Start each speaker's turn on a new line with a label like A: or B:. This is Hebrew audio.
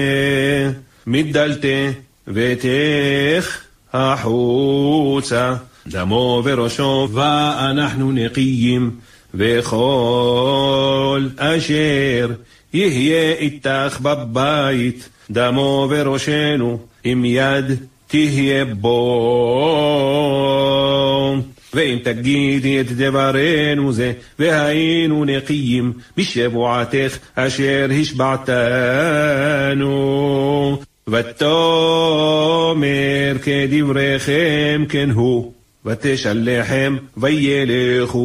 A: מדלתה ביתך החוצה, דמו וראשו ואנחנו נקיים, וכל אשר יהיה איתך בבית, דמו וראשנו עם יד תהיה בו. ואם תגידי את דברנו זה, והיינו נקיים בשבועתך אשר השבעתנו, ותאמר כדבריכם כן הוא, ותשלחם וילכו.